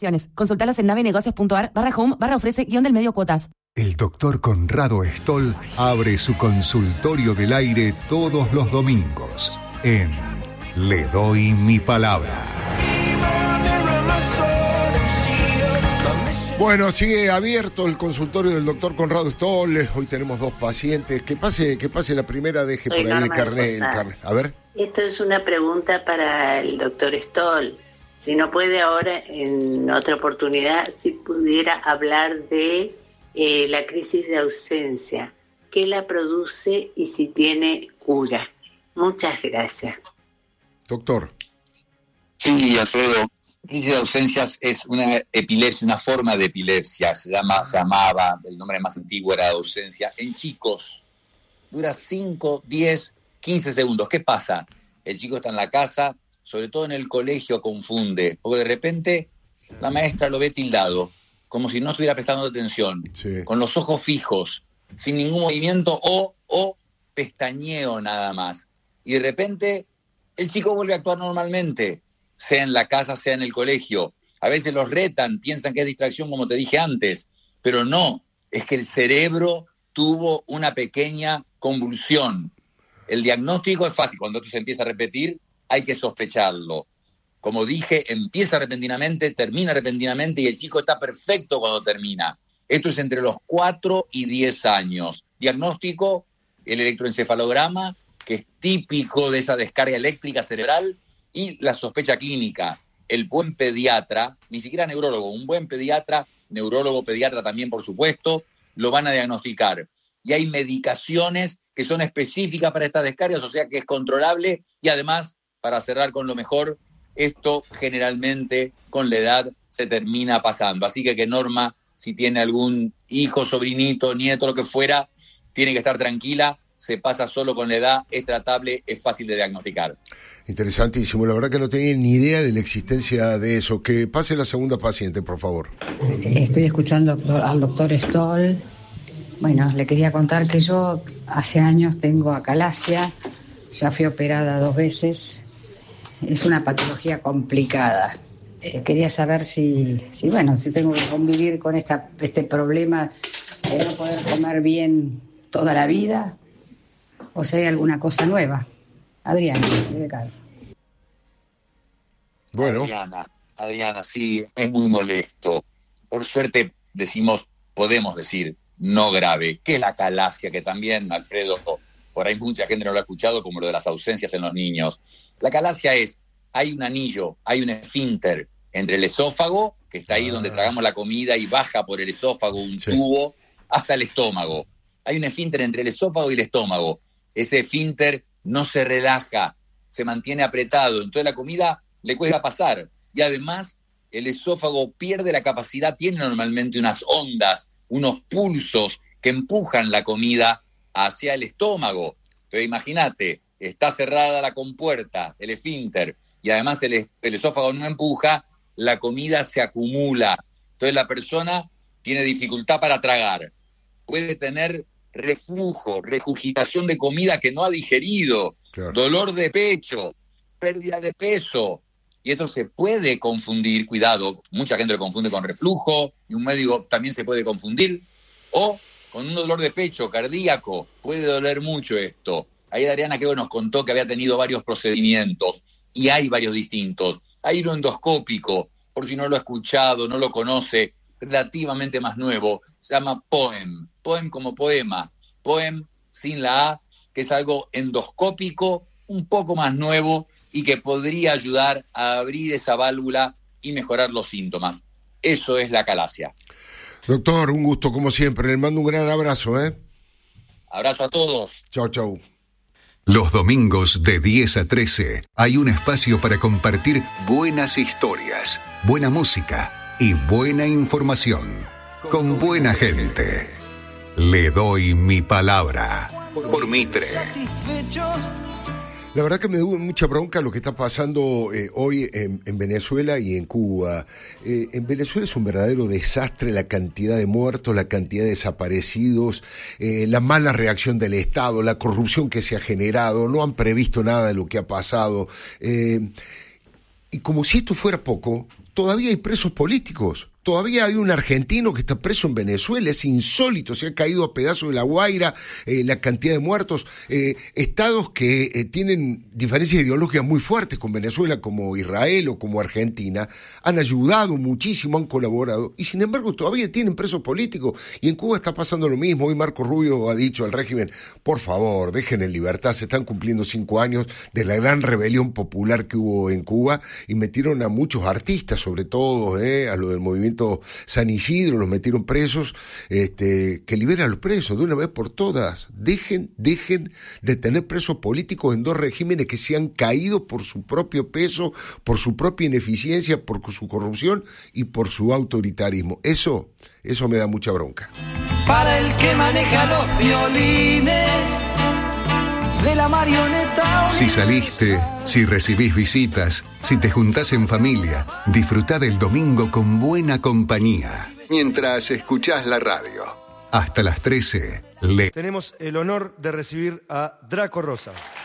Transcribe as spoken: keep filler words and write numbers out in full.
Consultalos en navenegocios.ar barra home barra ofrece guión del medio cuotas. El doctor Conrado Stoll abre su consultorio del aire todos los domingos en Le Doy Mi Palabra. Bueno, sigue abierto el consultorio del doctor Conrado Stoll. Hoy tenemos dos pacientes. Que pase, que pase la primera, deje Soy por ahí el Norma carnet, de el carnet. A ver. Esto es una pregunta para el doctor Stoll. Si no puede ahora, en otra oportunidad, si pudiera hablar de eh, la crisis de ausencia, qué la produce y si tiene cura. Muchas gracias. Doctor. Sí, Alfredo. Crisis de ausencias es una epilepsia, una forma de epilepsia. Se llama, se llamaba, el nombre más antiguo era de ausencia. En chicos, dura cinco, diez, quince segundos. ¿Qué pasa? El chico está en la casa, sobre todo en el colegio confunde, porque de repente la maestra lo ve tildado, como si no estuviera prestando atención, sí. Con los ojos fijos, sin ningún movimiento o, o pestañeo nada más. Y de repente el chico vuelve a actuar normalmente, sea en la casa, sea en el colegio. A veces los retan, piensan que es distracción, como te dije antes, pero no, es que el cerebro tuvo una pequeña convulsión. El diagnóstico es fácil, cuando esto se empieza a repetir, hay que sospecharlo. Como dije, empieza repentinamente, termina repentinamente y el chico está perfecto cuando termina. Esto es entre los cuatro y diez años. Diagnóstico, el electroencefalograma, que es típico de esa descarga eléctrica cerebral, y la sospecha clínica. El buen pediatra, ni siquiera neurólogo, un buen pediatra, neurólogo, pediatra también, por supuesto, lo van a diagnosticar. Y hay medicaciones que son específicas para estas descargas, o sea que es controlable y además, para cerrar con lo mejor, esto generalmente con la edad se termina pasando. Así que que Norma, si tiene algún hijo, sobrinito, nieto, lo que fuera, tiene que estar tranquila, se pasa solo con la edad, es tratable, es fácil de diagnosticar. Interesantísimo, la verdad que no tenía ni idea de la existencia de eso. Que pase la segunda paciente, por favor. Estoy escuchando al doctor Stoll. Bueno, le quería contar que yo hace años tengo acalasia, ya fui operada dos veces. Es una patología complicada. Eh, quería saber si, si, bueno, si tengo que convivir con esta, este problema de no poder comer bien toda la vida, o si hay alguna cosa nueva. Adriana, de Carlos. Bueno. Adriana, Adriana, sí, es muy molesto. Por suerte decimos, podemos decir, no grave. ¿Qué es la acalasia? Que también, Alfredo, por ahí mucha gente no lo ha escuchado, como lo de las ausencias en los niños. La acalasia es, hay un anillo, hay un esfínter entre el esófago, que está ahí ah. donde tragamos la comida y baja por el esófago un sí. tubo, hasta el estómago. Hay un esfínter entre el esófago y el estómago. Ese esfínter no se relaja, se mantiene apretado, entonces la comida le cuesta pasar. Y además, el esófago pierde la capacidad, tiene normalmente unas ondas, unos pulsos que empujan la comida hacia el estómago. Entonces imagínate, está cerrada la compuerta, el esfínter, y además el, el esófago no empuja, la comida se acumula. Entonces la persona tiene dificultad para tragar, puede tener reflujo, regurgitación de comida que no ha digerido, claro. Dolor de pecho, pérdida de peso, y esto se puede confundir, cuidado, mucha gente lo confunde con reflujo, y un médico también se puede confundir, o con un dolor de pecho cardíaco, puede doler mucho esto. Ahí Adriana que nos contó que había tenido varios procedimientos, y hay varios distintos. Hay uno endoscópico, por si no lo ha escuchado, no lo conoce, relativamente más nuevo, se llama POEM, POEM como poema, POEM sin la A, que es algo endoscópico, un poco más nuevo y que podría ayudar a abrir esa válvula y mejorar los síntomas. Eso es la acalasia. Doctor, un gusto como siempre, le mando un gran abrazo, ¿eh? Abrazo a todos. Chau, chau. Los domingos de diez a trece hay un espacio para compartir buenas historias, buena música y buena información con buena gente. Le doy mi palabra por Mitre. La verdad que me da mucha bronca lo que está pasando eh, hoy en, en Venezuela y en Cuba. Eh, en Venezuela es un verdadero desastre la cantidad de muertos, la cantidad de desaparecidos, eh, la mala reacción del Estado, la corrupción que se ha generado, no han previsto nada de lo que ha pasado. Eh, y como si esto fuera poco, todavía hay presos políticos. Todavía hay un argentino que está preso en Venezuela, es insólito, se ha caído a pedazos de La Guaira, eh, la cantidad de muertos, eh, estados que eh, tienen diferencias ideológicas muy fuertes con Venezuela, como Israel o como Argentina, han ayudado muchísimo, han colaborado, y sin embargo todavía tienen presos políticos, y en Cuba está pasando lo mismo. Hoy Marco Rubio ha dicho al régimen, por favor, dejen en libertad, se están cumpliendo cinco años de la gran rebelión popular que hubo en Cuba, y metieron a muchos artistas, sobre todo, eh, a lo del movimiento San Isidro, los metieron presos, este, que liberen a los presos de una vez por todas. Dejen, dejen de tener presos políticos en dos regímenes que se han caído por su propio peso, por su propia ineficiencia, por su corrupción y por su autoritarismo. Eso, eso me da mucha bronca. Para el que maneja los violines de la marioneta. Si saliste, si recibís visitas, si te juntás en familia, disfrutá del domingo con buena compañía. Mientras escuchás la radio. Hasta las trece, le... Tenemos el honor de recibir a Draco Rosa.